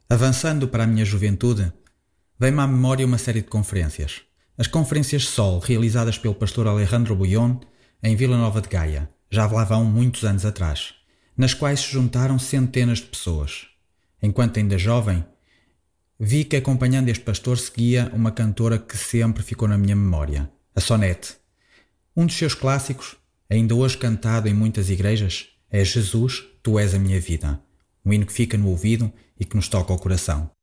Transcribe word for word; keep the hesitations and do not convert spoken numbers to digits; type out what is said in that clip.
Avançando para a minha juventude, vem-me à memória uma série de conferências. As conferências Sol, realizadas pelo pastor Alejandro Bullón, em Vila Nova de Gaia, já lá vão muitos anos atrás, nas quais se juntaram centenas de pessoas. Enquanto ainda jovem, vi que acompanhando este pastor seguia uma cantora que sempre ficou na minha memória, a Sonete. Um dos seus clássicos, ainda hoje cantado em muitas igrejas, é Jesus, Tu és a minha vida, um hino que fica no ouvido e que nos toca o coração.